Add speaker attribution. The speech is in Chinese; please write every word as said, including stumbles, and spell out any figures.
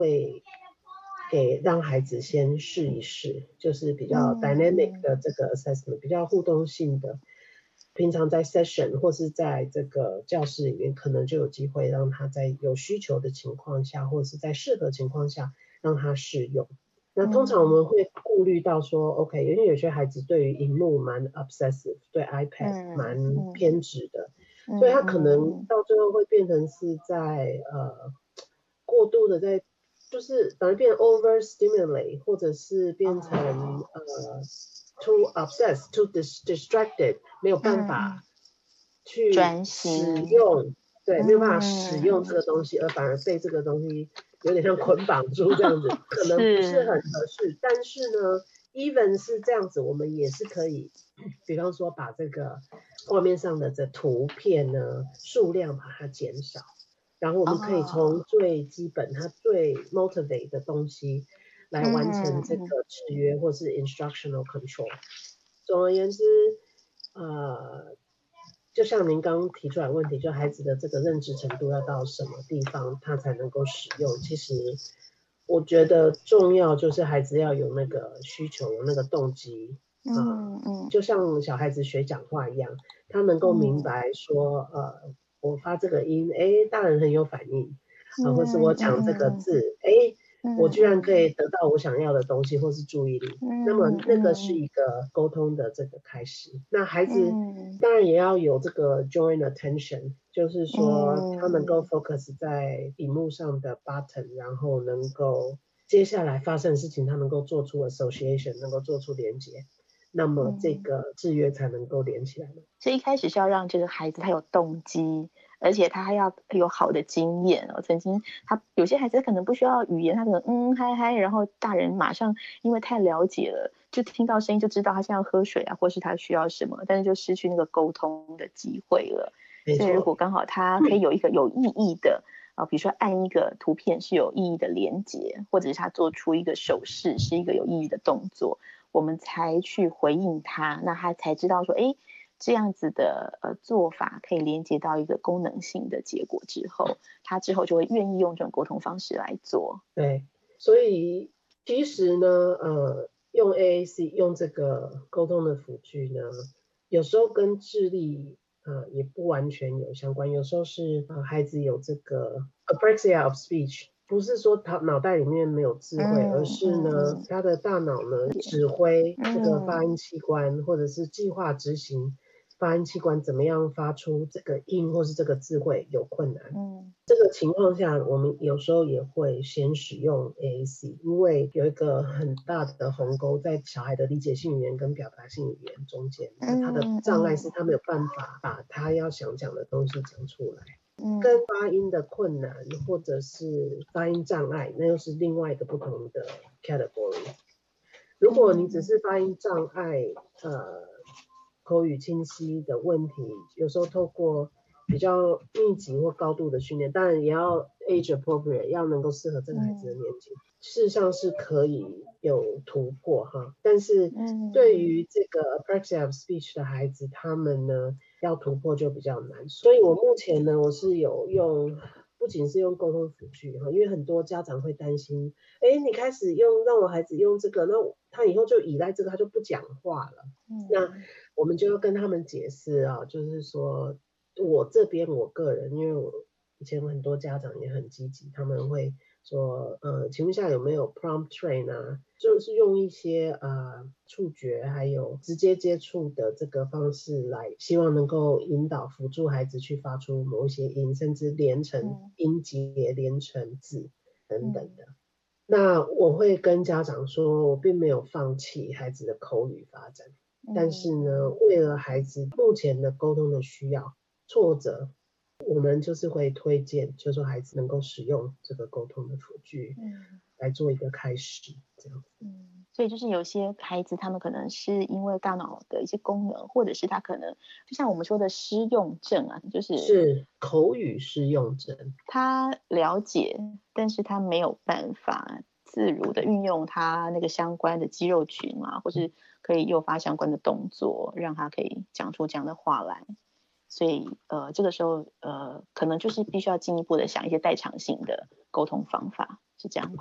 Speaker 1: 会给让孩子先试一试，就是比较 dynamic 的这个 assessment，、嗯、比较互动性的。平常在 session 或是在这个教室里面，可能就有机会让他在有需求的情况下，或者是在适合情况下让他试用。那通常我们会顾虑到说、嗯、OK， 因为有些孩子对于荧幕蛮 obsessive， 对 iPad 蛮偏执的、嗯、所以他可能到最后会变成是在呃过度的在就是反而变 over stimulate， 或者是变成、哦、呃 too obsessed too distracted， 没有办法去使用、嗯、对，没有办法使用这个东西、嗯、而反而被这个东西有点像捆绑住这样子可能不是很合适。但是呢 even 是这样子，我们也是可以比方说把这个画面上的这图片呢数量把它减少，然后我们可以从最基本它最 motivate 的东西来完成这个制约或是 instructional control。总而言之呃就像您刚刚提出来的问题，就孩子的这个认知程度要到什么地方他才能够使用，其实我觉得重要就是孩子要有那个需求，有那个动机、呃、嗯嗯，就像小孩子学讲话一样，他能够明白说、嗯、呃我发这个音，哎，大人很有反应、呃、或是我讲这个字，哎、嗯，我居然可以得到我想要的东西或是注意力、嗯、那么那个是一个沟通的这个开始、嗯、那孩子当然也要有这个 joint attention， 就是说他能够 focus 在荧幕上的 button， 然后能够接下来发生的事情他能够做出 association， 能够做出连结，那么这个制约才能够连起来。
Speaker 2: 所以一开始是要让这个孩子他有动机，而且他还要有好的经验哦。曾经他有些孩子可能不需要语言，他可能嗯嗨嗨，然后大人马上因为太了解了，就听到声音就知道他现在要喝水啊，或是他需要什么，但是就失去那个沟通的机会了。所以如果刚好他可以有一个有意义的、嗯、比如说按一个图片是有意义的连结，或者是他做出一个手势是一个有意义的动作，我们才去回应他，那他才知道说哎，这样子的呃做法可以连接到一个功能性的结果之后，他之后就会愿意用这种沟通方式来做。
Speaker 1: 对，所以其实呢呃用 A A C 用这个沟通的辅具呢，有时候跟智力呃也不完全有相关，有时候是呃孩子有这个 apraxia of speech， 不是说他脑袋里面没有智慧、嗯、而是呢、嗯、他的大脑呢指挥这个发音器官、嗯、或者是计划执行发音器官怎么样发出这个音或是这个字汇有困难。嗯，这个情况下我们有时候也会先使用 A A C， 因为有一个很大的鸿沟在小孩的理解性语言跟表达性语言中间，那他的障碍是他没有办法把他要想讲的东西讲出来。跟发音的困难或者是发音障碍那又是另外一个不同的 category。 如果你只是发音障碍呃口语清晰的问题，有时候透过比较密集或高度的训练，当然也要 age appropriate， 要能够适合这个孩子的年纪、嗯、事实上是可以有突破哈。但是对于这个 apraxia of speech 的孩子，他们呢要突破就比较难。所以我目前呢我是有用，不仅是用沟通辅具，因为很多家长会担心，哎，你开始用让我孩子用这个，那他以后就依赖这个，他就不讲话了、嗯、那我们就要跟他们解释啊，就是说我这边我个人，因为我以前很多家长也很积极，他们会说呃，请问一下有没有 prompt train 啊，就是用一些呃触觉还有直接接触的这个方式来希望能够引导辅助孩子去发出某一些音，甚至连成音节连成字等等的、嗯、那我会跟家长说我并没有放弃孩子的口语发展，但是呢为了孩子目前的沟通的需要挫折，我们就是会推荐就是说孩子能够使用这个沟通的辅具、嗯、来做一个开始这样子。
Speaker 2: 嗯，所以就是有些孩子他们可能是因为大脑的一些功能，或者是他可能就像我们说的失用症啊，就是
Speaker 1: 是口语失用症，
Speaker 2: 他了解但是他没有办法自如的运用他那个相关的肌肉群啊，或是可以诱发相关的动作让他可以讲出这样的话来。 所以呃这个时候呃可能就是必须要进一步的想一些代偿性的沟通方法，是这样吗？